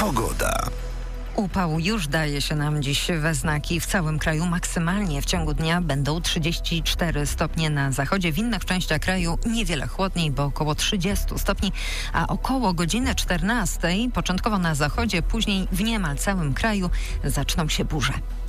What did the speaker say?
Pogoda. Upał już daje się nam dziś we znaki. W całym kraju maksymalnie w ciągu dnia będą 34 stopnie na zachodzie. W innych częściach kraju niewiele chłodniej, bo około 30 stopni, a około godziny 14 początkowo na zachodzie, później w niemal całym kraju zaczną się burze.